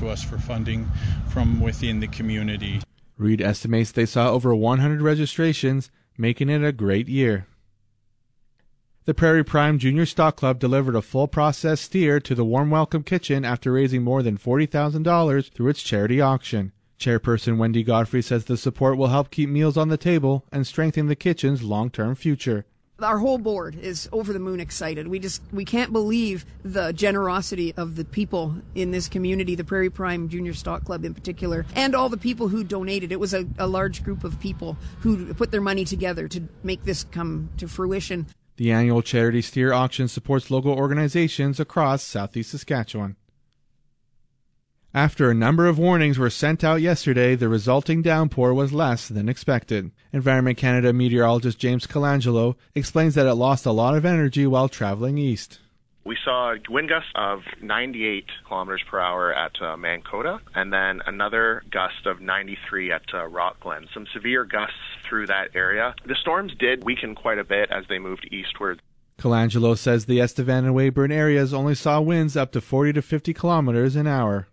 to us for funding from within the community. Reed estimates they saw over 100 registrations, making it a great year. The Prairie Prime Junior Stock Club delivered a full-processed steer to the Warm Welcome Kitchen after raising more than $40,000 through its charity auction. Chairperson Wendy Godfrey says the support will help keep meals on the table and strengthen the kitchen's long-term future. Our whole board is over the moon excited. We can't believe the generosity of the people in this community, the Prairie Prime Junior Stock Club in particular, and all the people who donated. It was a large group of people who put their money together to make this come to fruition. The annual charity steer auction supports local organizations across southeast Saskatchewan. After a number of warnings were sent out yesterday, the resulting downpour was less than expected. Environment Canada meteorologist James Colangelo explains that it lost a lot of energy while traveling east. We saw wind gusts of 98 kilometers per hour at Mankota, and then another gust of 93 at Rockglen. Some severe gusts through that area. The storms did weaken quite a bit as they moved eastward. Colangelo says the Estevan and Weyburn areas only saw winds up to 40 to 50 kilometers an hour.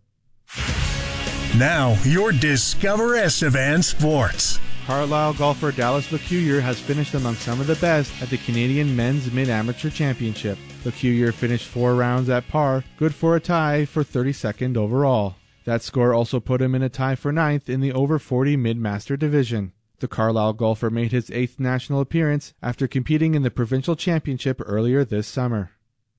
Now, your Discover Estevan Sports. Carlisle golfer Dallas Lecuyer has finished among some of the best at the Canadian Men's Mid-Amateur Championship. Lecuyer finished 4 rounds at par, good for a tie for 32nd overall. That score also put him in a tie for 9th in the over 40 Mid-Master division. The Carlisle golfer made his 8th national appearance after competing in the provincial championship earlier this summer.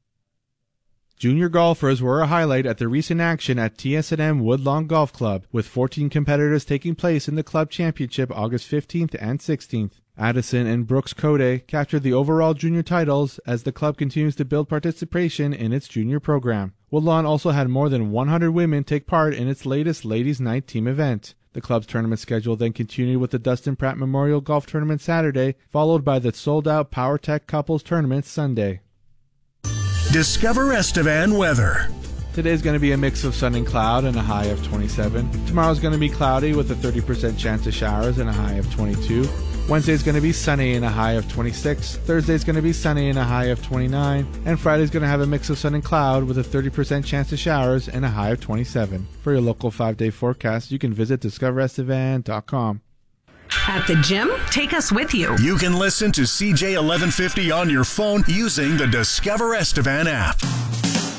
Junior golfers were a highlight at the recent action at TS&M Woodlawn Golf Club, with 14 competitors taking place in the club championship August 15th and 16th. Addison and Brooks Code captured the overall junior titles as the club continues to build participation in its junior program. Woodlawn also had more than 100 women take part in its latest Ladies' Night team event. The club's tournament schedule then continued with the Dustin Pratt Memorial Golf Tournament Saturday, followed by the sold-out PowerTech Couples Tournament Sunday. Discover Estevan weather. Today's going to be a mix of sun and cloud and a high of 27. Tomorrow's going to be cloudy with a 30% chance of showers and a high of 22. Wednesday's going to be sunny and a high of 26. Thursday's going to be sunny and a high of 29. And Friday's going to have a mix of sun and cloud with a 30% chance of showers and a high of 27. For your local 5-day forecast, you can visit discoverestevan.com. At the gym, take us with you. You can listen to CJ 1150 on your phone using the Discover Estevan app.